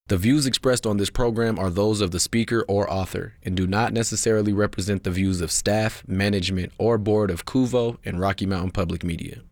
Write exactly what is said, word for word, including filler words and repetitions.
The views expressed on this program are those of the speaker or author and do not necessarily represent the views of staff, management, or board of Kuvo and Rocky Mountain Public Media.